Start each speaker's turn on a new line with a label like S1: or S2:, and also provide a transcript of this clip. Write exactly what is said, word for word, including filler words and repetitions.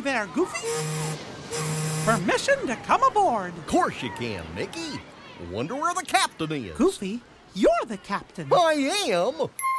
S1: there, Goofy. Permission to come aboard.
S2: Of course you can, Mickey. Wonder where the captain is.
S1: Goofy, you're the captain.
S2: I am?